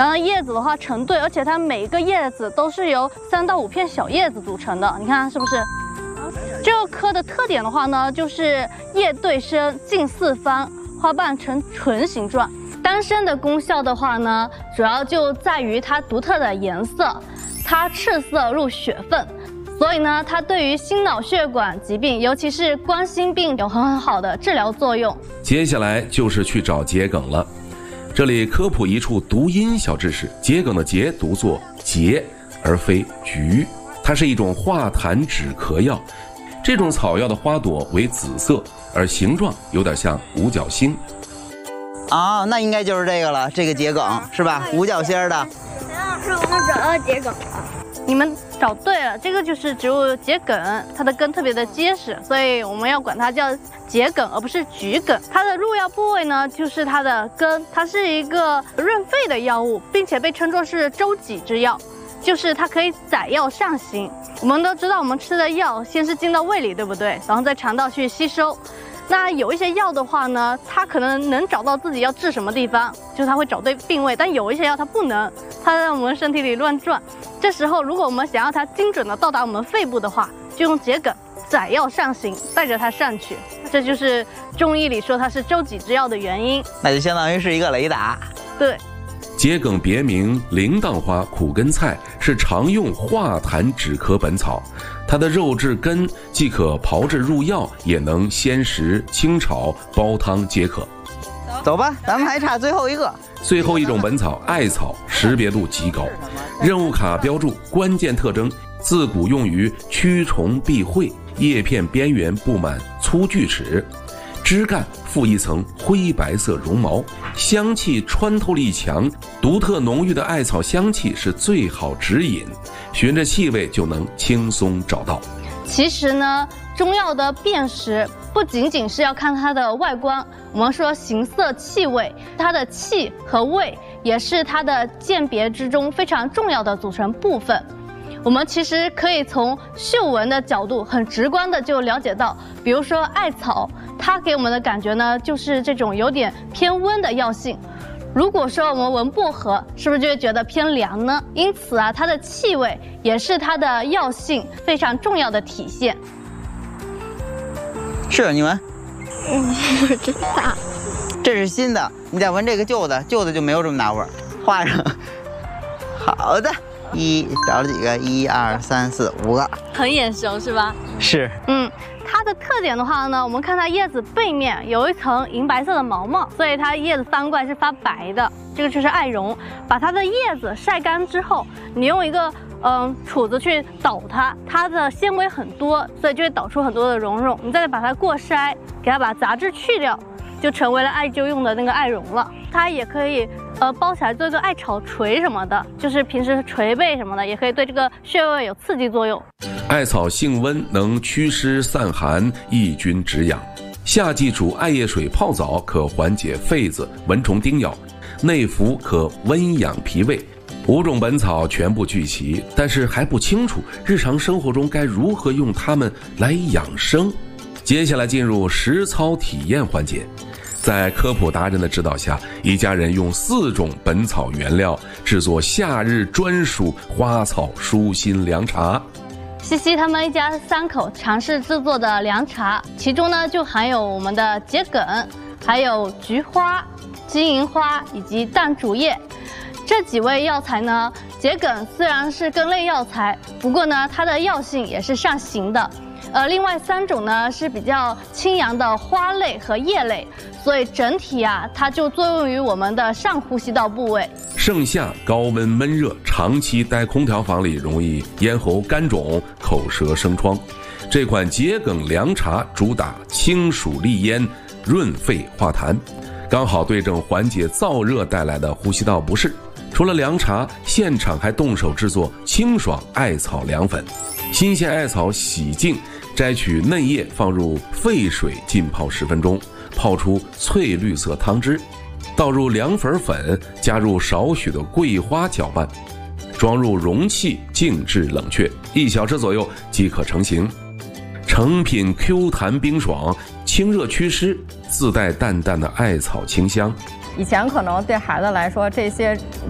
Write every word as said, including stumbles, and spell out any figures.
然后叶子的话成对，而且它每一个叶子都是由三到五片小叶子组成的，你看是不是？这个科的特点的话呢，就是叶对生，茎四方，花瓣呈唇形状。丹参的功效的话呢，主要就在于它独特的颜色，它赤色入血分。 所以呢，它对于心脑血管疾病，尤其是冠心病有很好的治疗作用。 接下来就是去找桔梗了。这里科普一处读音小知识：桔梗的桔读作桔，而非桔。它是一种化痰止咳药。这种草药的花朵为紫色，而形状有点像五角星。 啊，那应该就是这个了，这个桔梗是吧？五角星的。 陈老师，我们找到桔梗了。 你们找对了，这个就是植物桔梗，它的根特别的结实，所以我们要管它叫桔梗，而不是桔梗。它的入药部位呢，就是它的根，它是一个润肺的药物，并且被称作是周己之药，就是它可以载药上行。我们都知道，我们吃的药先是进到胃里，对不对？然后在肠道去吸收。 那有一些药的话呢，它可能能找到自己要治什么地方，就是它会找对病位，但有一些药它不能，它在我们身体里乱转。这时候，如果我们想要它精准的到达我们肺部的话，就用桔梗载药上行，带着它上去。这就是中医里说它是周己之药的原因。 那就相当于是一个雷达。 对。 桔梗别名铃铛花苦根菜，是常用化痰止咳本草。它的肉质根既可炮制入药，也能鲜食、清炒、煲汤皆可。 走吧，咱们还差最后一个。 最后一种本草艾草，识别度极高。任务卡标注关键特征：自古用于驱虫避秽，叶片边缘布满粗锯齿。 枝干附一层灰白色绒毛，香气穿透力强，独特浓郁的艾草香气是最好指引，循着气味就能轻松找到。 其实呢，中药的辨识不仅仅是要看它的外观，我们说形色气味，它的气和味也是它的鉴别之中非常重要的组成部分。 我们其实可以从嗅闻的角度，很直观的就了解到，比如说艾草，它给我们的感觉呢，就是这种有点偏温的药性。如果说我们闻薄荷，是不是就会觉得偏凉呢？因此啊，它的气味也是它的药性非常重要的体现。 是你闻， 嗯，真大。 这是新的，你再闻这个旧的，旧的就没有这么大味儿。画上，好的。 一找了几个？一二三四五个， 很眼熟是吧？ 是。 嗯，它的特点的话呢，我们看它叶子背面有一层银白色的毛毛，所以它叶子翻过来是发白的。这个就是艾绒。把它的叶子晒干之后，你用一个嗯杵子去捣它，它的纤维很多，所以就会捣出很多的绒绒。你再把它过筛，给它把杂质去掉，就成为了艾灸用的那个艾绒了。它也可以。 呃，包起来做一个艾草锤什么的，就是平时捶背什么的，也可以对这个穴位有刺激作用。 艾草性温，能祛湿散寒、抑菌止痒。夏季煮艾叶水泡澡，可缓解痱子、蚊虫叮咬；内服可温养脾胃。五种本草全部聚齐，但是还不清楚日常生活中该如何用它们来养生。接下来进入实操体验环节。 在科普达人的指导下，一家人用四种本草原料制作夏日专属花草舒心凉茶。 西西他们一家三口尝试制作的凉茶，其中呢就含有我们的桔梗，还有菊花、金银花以及淡竹叶。这几味药材呢，桔梗虽然是根类药材，不过呢它的药性也是上行的。 呃，另外三种呢是比较清阳的花类和叶类，所以整体啊，它就作用于我们的上呼吸道部位。 盛夏高温闷热，长期待空调房里容易咽喉干肿、口舌生疮。这款桔梗凉茶主打清暑利咽、润肺化痰，刚好对症缓解燥热带来的呼吸道不适。除了凉茶，现场还动手制作清爽艾草凉粉。新鲜艾草洗净。 摘取嫩叶，放入沸水浸泡十分钟，泡出翠绿色汤汁，倒入凉粉粉，加入少许的桂花搅拌，装入容器静置冷却，一小时左右即可成型。成品 Q 弹冰爽，清热祛湿，自带淡淡的艾草清香。 以前可能对孩子来说，这些